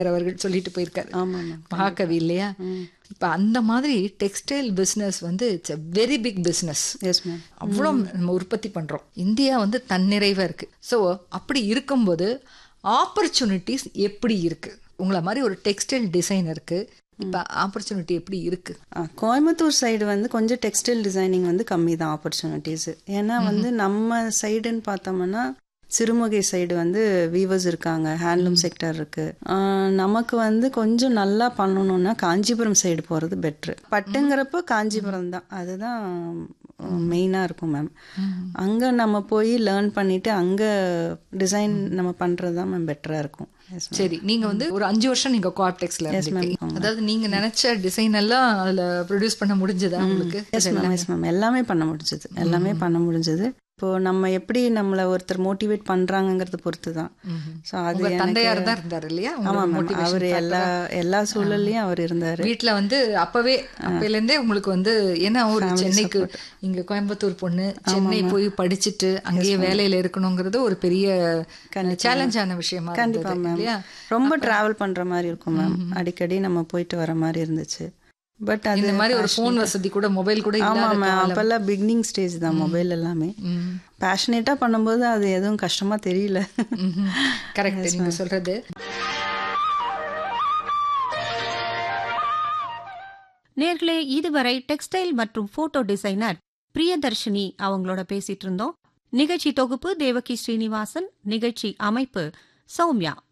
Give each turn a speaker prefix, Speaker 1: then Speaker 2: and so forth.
Speaker 1: அவர்கள் சொல்லிட்டு போயிருக்காரு.
Speaker 2: ஆமா மேம்.
Speaker 1: மகாகவி இல்லையா? இப்ப அந்த மாதிரி டெக்ஸ்டைல் பிசினஸ் வந்து it's a very big business.
Speaker 2: Yes ma'am.
Speaker 1: அவ்வளோ நம்ம உற்பத்தி பண்றோம். இந்தியா வந்து தன்னிறைவா இருக்கு. ஸோ அப்படி இருக்கும்போது ஆப்பர்ச்சுனிட்டிஸ் எப்படி இருக்கு? உங்களை மாதிரி ஒரு டெக்ஸ்டைல் டிசைனருக்கு இப்ப ஆப்பர்ச்சுனிட்டி எப்படி இருக்கு?
Speaker 2: கோயம்புத்தூர் சைடு வந்து கொஞ்சம் டெக்ஸ்டைல் டிசைனிங் வந்து கம்மி தான் ஆப்பர்ச்சுனிட்டிஸ். ஏன்னா வந்து நம்ம சைடுன்னு பார்த்தோம்னா சிறுமுகை சைடு வந்து வீவர்ஸ் இருக்காங்க, ஹேண்ட்லூம் செக்டர் இருக்கு. நமக்கு வந்து கொஞ்சம் நல்லா பண்ணணும்னா காஞ்சிபுரம் சைடு போகிறது பெட்ரு. பட்டுங்கிறப்போ காஞ்சிபுரம் தான், அதுதான் மெயினாக இருக்கும் மேம். அங்கே நம்ம போய் லேர்ன் பண்ணிட்டு அங்கே டிசைன் நம்ம பண்ணுறது தான் மேம் பெட்டராக இருக்கும்.
Speaker 1: சரி, நீங்க வந்து ஒரு 5 வருஷம் நீங்க கோஆப்டெக்ஸ்ல இருந்தீங்க. அதாவது நீங்க நினைச்ச டிசைன் எல்லாம் அதுல ப்ரொடியூஸ் பண்ண முடிஞ்சதா உங்களுக்கு?
Speaker 2: எஸ் மேம், எஸ் மேம், எல்லாமே பண்ண முடிஞ்சது, எல்லாமே பண்ண முடிஞ்சது. இப்போ நம்ம எப்படி நம்மளை ஒருத்தர் மோட்டிவேட் பண்றாங்கிறத பொறுத்து தான். ஸோ அது
Speaker 1: தந்தையார் தான் இருந்தார் இல்லையா?
Speaker 2: ஆமாம் மேம், அவர் எல்லா சூழல்லையும் அவர் இருந்தார்.
Speaker 1: வீட்டில் வந்து அப்பையிலேருந்தே உங்களுக்கு வந்து ஏன்னா ஒரு சென்னைக்கு இங்கே கோயம்புத்தூர் பொண்ணு சென்னை போய் படிச்சுட்டு அங்கேயே வேலையில் இருக்கணுங்கிறது ஒரு பெரிய சேலஞ்சான விஷயமா.
Speaker 2: கண்டிப்பா மேம், ரொம்ப டிராவல் பண்ற மாதிரி இருக்கும் மேம், அடிக்கடி நம்ம போயிட்டு வர மாதிரி இருந்துச்சு. பட் அது
Speaker 1: இந்த மாதிரி ஒரு ஃபோன் வசதி கூட, மொபைல் கூட
Speaker 2: ஆமாம் மேம், அப்போல்லாம் பிகினிங் ஸ்டேஜ் தான் மொபைல் எல்லாமே. பேஷனேட்டாக பண்ணும்போது அது எதுவும் கஷ்டமா தெரியல.
Speaker 1: கரெக்ட் நீங்க சொல்றது.
Speaker 3: நேர்களே, இதுவரை டெக்ஸ்டைல் மற்றும் போட்டோ டிசைனர் பிரியதர்ஷினி அவங்களோட பேசிட்டு இருந்தோம். நிகழ்ச்சி தொகுப்பு தேவகி ஸ்ரீனிவாசன், நிகழ்ச்சி அமைப்பு சௌமியா.